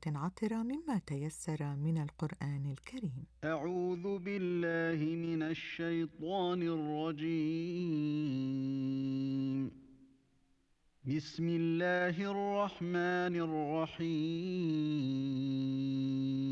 عطرة مما تيسر من القرآن الكريم. أعوذ بالله من الشيطان الرجيم. بسم الله الرحمن الرحيم.